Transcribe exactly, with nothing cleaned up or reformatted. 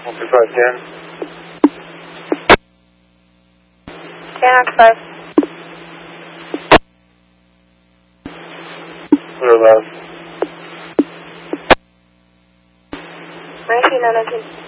Multi-five ten. Ten five. Clear loud. nineteen nineteen.